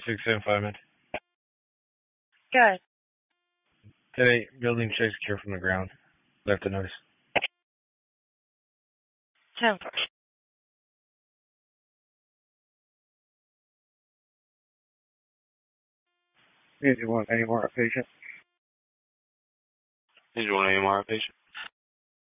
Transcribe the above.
675, man. Good. Today, building check secure from the ground. Left a notice. 10-4. Need you want any more patient? Did you want any more patient?